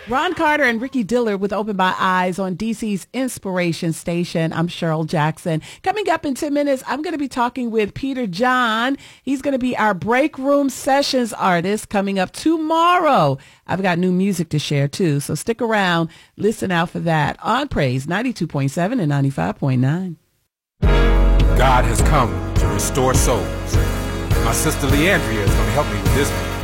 Ron Carter and Ricky Dillard with Open My Eyes on DC's Inspiration Station. I'm Cheryl Jackson. Coming up in 10 minutes, I'm going to be talking with Peter John. He's going to be our Break Room Sessions artist coming up tomorrow. I've got new music to share too, so stick around. Listen out for that on Praise 92.7 and 95.9. God has come to restore souls. My sister Leandria is going to help me with this one.